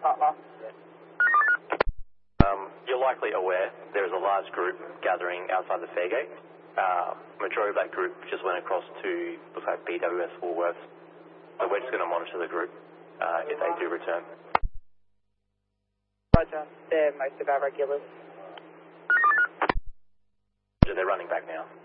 You're likely aware there is a large group gathering outside the Fairgate. Majority of that group just went across to, looks like BWS Woolworths. So we're just going to monitor the group if they do return. Roger, they're most of our regulars. They're running back now.